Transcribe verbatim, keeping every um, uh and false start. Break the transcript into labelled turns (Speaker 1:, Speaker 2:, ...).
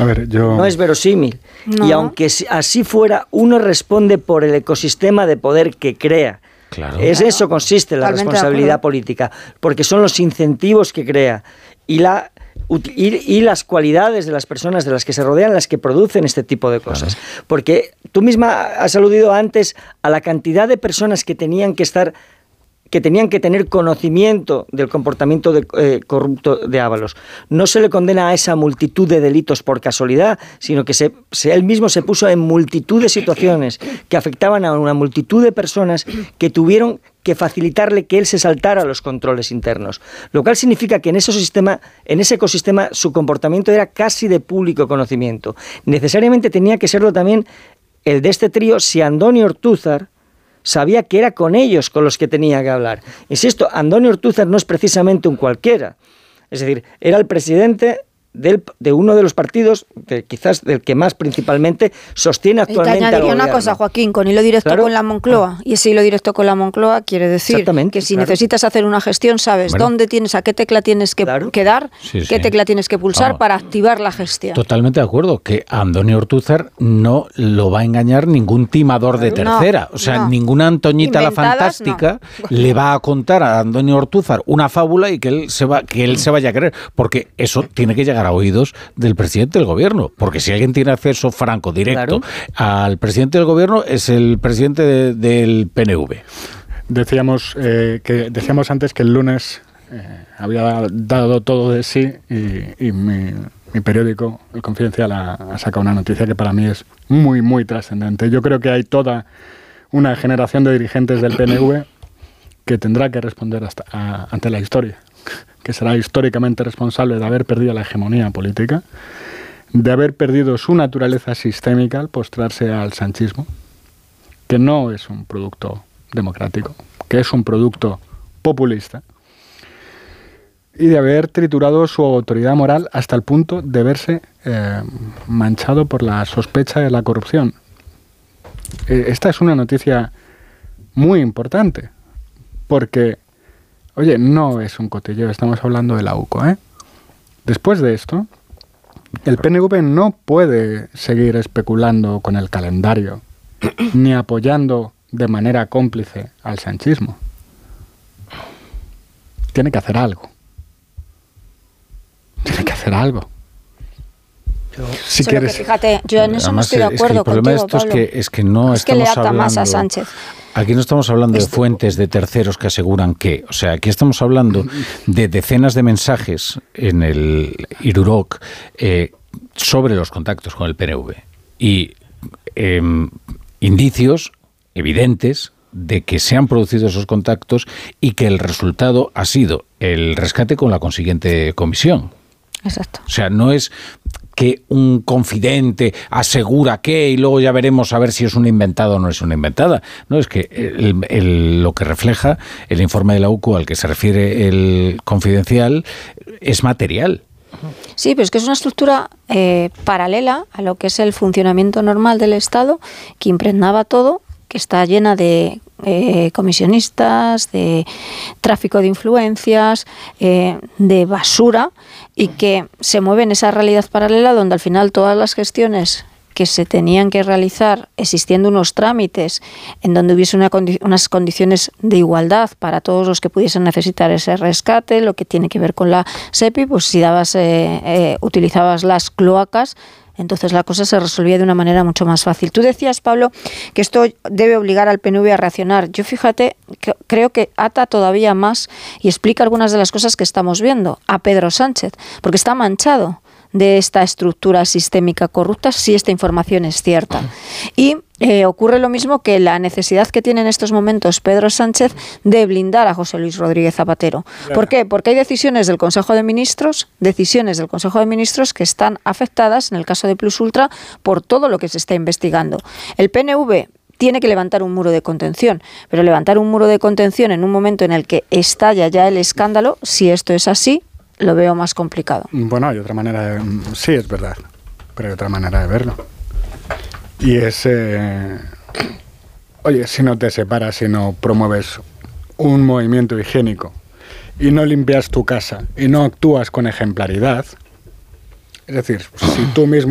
Speaker 1: A ver, yo...
Speaker 2: No es verosímil. No. Y aunque así fuera, uno responde por el ecosistema de poder que crea.
Speaker 3: Claro.
Speaker 2: Es
Speaker 4: claro.
Speaker 2: eso consiste la
Speaker 4: Totalmente
Speaker 2: responsabilidad política, porque son los incentivos que crea y la Y, y las cualidades de las personas de las que se rodean las que producen este tipo de cosas. Claro. Porque tú misma has aludido antes a la cantidad de personas que tenían que estar, que tenían que tener conocimiento del comportamiento de, eh, corrupto de Ábalos. No se le condena a esa multitud de delitos por casualidad, sino que se, se, él mismo se puso en multitud de situaciones que afectaban a una multitud de personas que tuvieron que facilitarle que él se saltara los controles internos, lo cual significa que en ese sistema, en ese ecosistema su comportamiento era casi de público conocimiento. Necesariamente tenía que serlo también el de este trío si Andoni Ortúzar sabía que era con ellos con los que tenía que hablar. Insisto, Andoni Ortúzar no es precisamente un cualquiera, es decir, era el presidente Del, de uno de los partidos, de, quizás del que más principalmente sostiene actualmente
Speaker 4: al gobierno. Y te añadiría una cosa, Joaquín, con hilo directo ¿Claro? con la Moncloa, y ese hilo directo con la Moncloa quiere decir que si claro. necesitas hacer una gestión, sabes bueno. dónde tienes, a qué tecla tienes que, claro. que dar, sí, qué sí. tecla tienes que pulsar Vamos. para activar la gestión.
Speaker 3: Totalmente de acuerdo, que Andoni Ortúzar no lo va a engañar ningún timador de tercera, no, o sea, no. ninguna Antoñita Inventadas, la Fantástica no. le va a contar a Andoni Ortúzar una fábula y que él se va, que él se vaya a creer, porque eso tiene que llegar a oídos del presidente del gobierno, porque si alguien tiene acceso franco, directo, claro. al presidente del gobierno es el presidente de, del P N V.
Speaker 1: Decíamos eh, que decíamos antes que el lunes eh, había dado todo de sí y, y mi, mi periódico, El Confidencial, ha, ha sacado una noticia que para mí es muy, muy trascendente. Yo creo que hay toda una generación de dirigentes del P N V que tendrá que responder hasta, a, ante la historia, que será históricamente responsable de haber perdido la hegemonía política, de haber perdido su naturaleza sistémica al postrarse al sanchismo, que no es un producto democrático, que es un producto populista, y de haber triturado su autoridad moral hasta el punto de verse eh, manchado por la sospecha de la corrupción. Eh, esta es una noticia muy importante, porque oye, no es un cotilleo, estamos hablando de la U C O, ¿eh? Después de esto, el P N V no puede seguir especulando con el calendario, ni apoyando de manera cómplice al sanchismo. Tiene que hacer algo. Tiene que hacer algo.
Speaker 4: Yo, si quieres... que, fíjate, yo en eso Además, no estoy de acuerdo
Speaker 3: es que el
Speaker 4: contigo,
Speaker 3: problema de esto
Speaker 4: Pablo.
Speaker 3: Es que, es que no
Speaker 4: es
Speaker 3: estamos
Speaker 4: que le ata
Speaker 3: hablando...
Speaker 4: más a Sánchez.
Speaker 3: Aquí no estamos hablando de fuentes, de terceros que aseguran que, o sea, aquí estamos hablando de decenas de mensajes en el Iruroc eh, sobre los contactos con el P N V y eh, indicios evidentes de que se han producido esos contactos y que el resultado ha sido el rescate con la consiguiente comisión.
Speaker 4: Exacto.
Speaker 3: O sea, no es que un confidente asegura que y luego ya veremos a ver si es una inventada o no es una inventada. No, es que el, el, lo que refleja el informe de la U C O al que se refiere el Confidencial es material.
Speaker 4: Sí, pero es que es una estructura eh, paralela a lo que es el funcionamiento normal del Estado, que impregnaba todo, que está llena de eh, comisionistas, de tráfico de influencias, eh, de basura, y que se mueve en esa realidad paralela donde al final todas las gestiones que se tenían que realizar existiendo unos trámites en donde hubiese una condi- unas condiciones de igualdad para todos los que pudiesen necesitar ese rescate, lo que tiene que ver con la SEPI, pues si dabas, eh, eh, utilizabas las cloacas, entonces la cosa se resolvía de una manera mucho más fácil. Tú decías, Pablo, que esto debe obligar al P N V a reaccionar. Yo, fíjate, que creo que ata todavía más y explica algunas de las cosas que estamos viendo a Pedro Sánchez, porque está manchado de esta estructura sistémica corrupta si esta información es cierta. Y eh, ocurre lo mismo que la necesidad que tiene en estos momentos Pedro Sánchez de blindar a José Luis Rodríguez Zapatero. Claro. ¿Por qué? Porque hay decisiones del Consejo de Ministros, decisiones del Consejo de Ministros que están afectadas, en el caso de Plus Ultra, por todo lo que se está investigando. El P N V tiene que levantar un muro de contención, pero levantar un muro de contención en un momento en el que estalla ya el escándalo, si esto es así, lo veo más complicado.
Speaker 1: Bueno, hay otra manera de... Sí, es verdad, pero hay otra manera de verlo. Y es... Eh, oye, si no te separas, si no promueves un movimiento higiénico y no limpias tu casa y no actúas con ejemplaridad, es decir, si tú mismo